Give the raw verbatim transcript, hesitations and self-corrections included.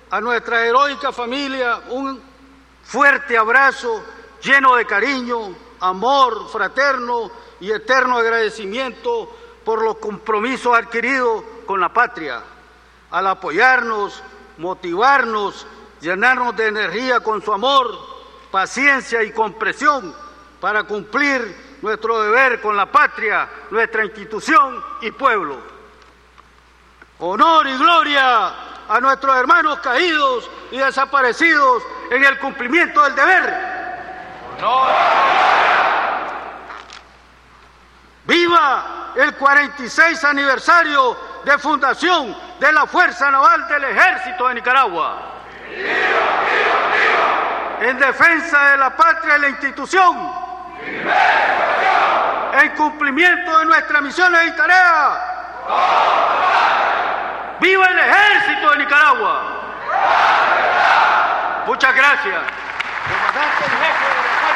a nuestra heroica familia un fuerte abrazo lleno de cariño, amor fraterno y eterno agradecimiento por los compromisos adquiridos con la patria, al apoyarnos, motivarnos, llenarnos de energía con su amor, paciencia y comprensión para cumplir nuestro deber con la patria, nuestra institución y pueblo. Honor y gloria a nuestros hermanos caídos y desaparecidos en el cumplimiento del deber. Honor. ¡Viva el cuarenta y seis aniversario de fundación de la Fuerza Naval del Ejército de Nicaragua! ¡Viva, viva, viva! En defensa de la patria y la institución. ¡Viva! En cumplimiento de nuestras misiones y tareas. ¡Viva el Ejército de Nicaragua! Muchas gracias. Comandante en jefe de la